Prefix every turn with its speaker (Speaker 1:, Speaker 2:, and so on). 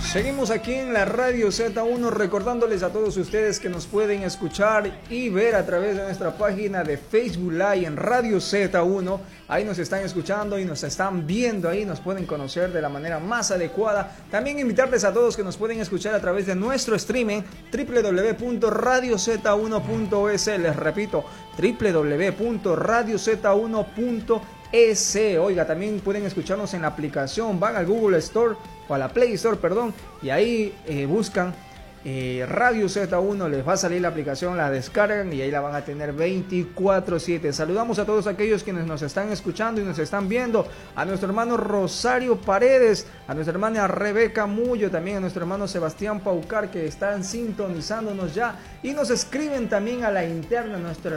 Speaker 1: Seguimos aquí en la Radio Z1 recordándoles a todos ustedes que nos pueden escuchar y ver a través de nuestra página de Facebook Live en Radio Z1. Ahí nos están escuchando y nos están viendo, ahí nos pueden conocer de la manera más adecuada. También invitarles a todos que nos pueden escuchar a través de nuestro streaming www.radioz1.es. Les repito, www.radioz1.es. Oiga, también pueden escucharnos en la aplicación, van al Google Store o a la Play Store, perdón, y ahí buscan Radio Z1, les va a salir la aplicación, la descargan y ahí la van a tener 24/7. Saludamos a todos aquellos quienes nos están escuchando y nos están viendo, a nuestro hermano Rosario Paredes, a nuestra hermana Rebeca Mullo, también a nuestro hermano Sebastián Paucar, que están sintonizándonos ya y nos escriben también a la interna, nuestro